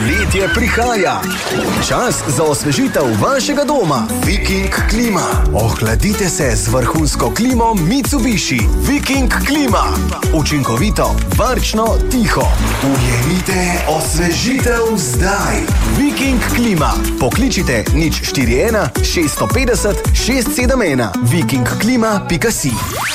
Poletje prihaja. Čas za osvežitev vašega doma. Viking klima. Ohladite se z vrhunsko klimo Mitsubishi. Viking klima. Učinkovito, varčno, tiho. Ujemite osvežitev zdaj. Viking klima. Pokličite 041 650 671. vikingklima.si.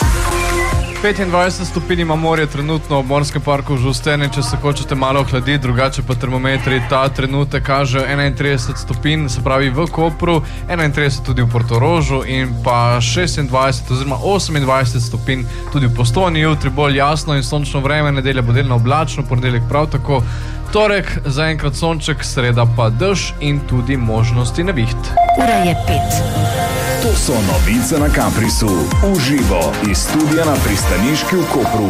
25 stopinj ima morje trenutno v Obmorskem parku v Žusteni, če se hočete malo ohladiti, drugače pa termometri ta trenutek kažejo 31 stopinj, se pravi v Kopru, 31 tudi v Portorožu in pa 26 oziroma 28 stopinj tudi v Postojni. Jutri bolj jasno in sončno vreme, nedelja bo delno oblačno, ponedeljek prav tako, torek zaenkrat sonček, sreda pa dež in tudi možnosti neviht. Ura je 5. To so novice na Caprisu. Uživo iz studia na Pristaniški v Kopru.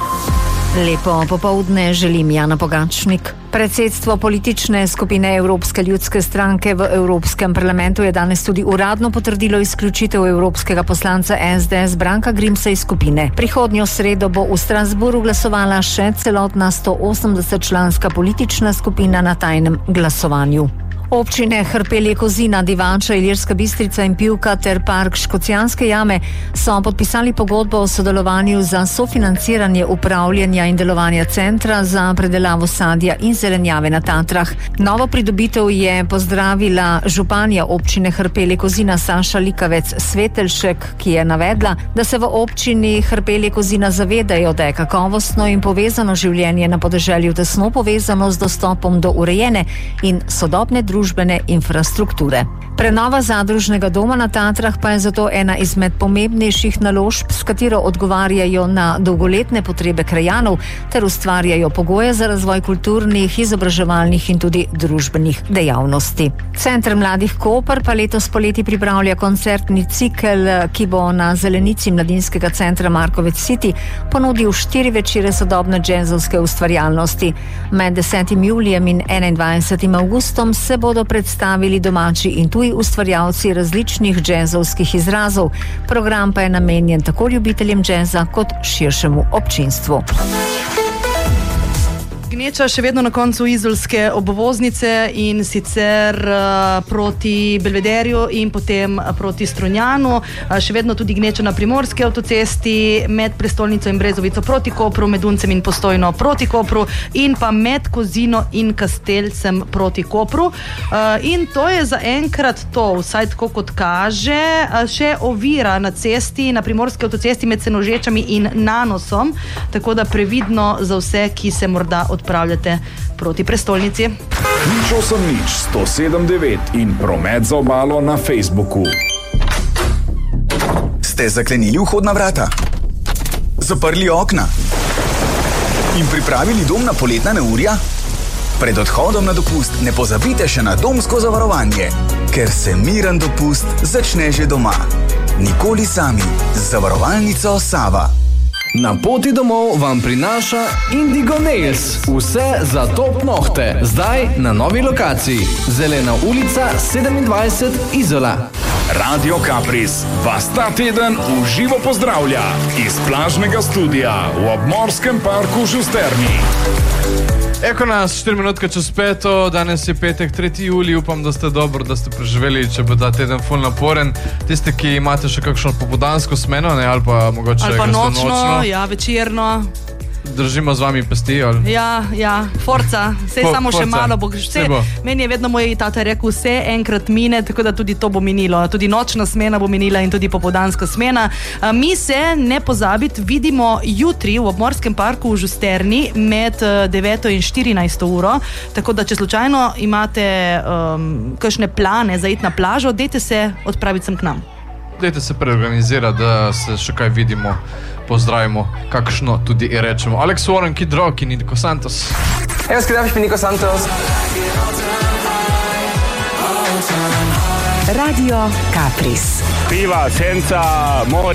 Lepo popoldne želim Jana Pogačnik. Predsedstvo politične skupine Evropske ljudske stranke v Evropskem parlamentu je danes tudi uradno potrdilo izključitev evropskega poslanca SDS Branka Grimsa iz skupine. Prihodnjo sredo bo v Strasbourgu glasovala še celotna 180-članska politična skupina na tajnem glasovanju. Občine Hrpelje, Kozina, Divača, Ilirska Bistrica in Pivka ter park Škocjanske jame so podpisali pogodbo o sodelovanju za sofinanciranje upravljanja in delovanja centra za predelavo sadja in zelenjave na Tatrah. Novo pridobitev je pozdravila županja občine Hrpelje, Kozina Saša Likavec Svetelšek, ki je navedla, da se v občini Hrpelje, Kozina zavedajo, da je kakovostno in povezano življenje na podeželju tesno povezano z dostopom do urejene in sodobne družbene infrastrukture. Prenova zadružnega doma na Tatrah pa je zato ena izmed pomembnejših naložb, s katero odgovarjajo na dolgoletne potrebe krajanov ter ustvarjajo pogoje za razvoj kulturnih, izobraževalnih in tudi družbenih dejavnosti. Center mladih Koper pa letos poleti pripravlja koncertni cikel, ki bo na zelenici mladinskega centra Markovec City ponudil 4 večere sodobne džezovske ustvarjalnosti. Med 10. julijem in 21. avgustom se bodo predstavili domači in tuji ustvarjalci različnih džezovskih izrazov. Program pa je namenjen tako ljubiteljem džeza kot širšemu občinstvu. Gneča še vedno na koncu izolske obvoznice in sicer proti Belvederju in potem proti Strunjanu. Še vedno tudi gneča na Primorski avtocesti med prestolnico in Brezovico proti Kopru, med Uncem in Postojno proti Kopru in pa med Kozino in Kastelcem proti Kopru. In to je zaenkrat to, vsaj tako kot kaže, še ovira na cesti, na Primorski avtocesti med Senožečami in Nanosom, tako da previdno za vse, ki se morda odpravljate proti prestolnici. 080 107 9 in promet za obalo na Facebooku. Ste zaklenili vhodna vrata? Zaprli okna? In pripravili dom na poletna neurja? Pred odhodom na dopust ne pozabite še na domsko zavarovanje, ker se miren dopust začne že doma. Nikoli sami z zavarovalnico Sava. Na poti domov vam prinaša Indigo Nails. Vse za top nohte. Zdaj na novi lokaciji. Zelena ulica 27 Izola. Radio Capris vas ta teden v živo pozdravlja iz plažnega studia v Obmorskem parku v Žusterni. Eko nas, 4 minutke čez 5, danes je petek, 3. julij, upam, da ste dobro, da ste preživeli, če bo ta teden ful naporen. Tiste, ki imate še kakšno popoldansko smeno, ne, ali pa mogoče ali pa nočno, ja, večerno. Držimo z vami pesti, ali? Ja, forca, vse samo še malo bo. Meni je vedno moj tata rekel, vse enkrat mine, tako da tudi to bo minilo. Tudi nočna smena bo minila in tudi popoldanska smena. Mi se, ne pozabiti, vidimo jutri v Obmorskem parku v Žusterni med 9 in 14 uro, tako da če slučajno imate kakšne plane za iti na plažo, dajte se odpraviti sem k nam. Dajte se preorganizirati, da se še kaj vidimo, pozdravimo, kakšno tudi rečemo. Alex Warren, Kid Rock in Nico Santos. Evo, skrdaviš mi Nico Santos. Radio Capris. Piva, senca, more.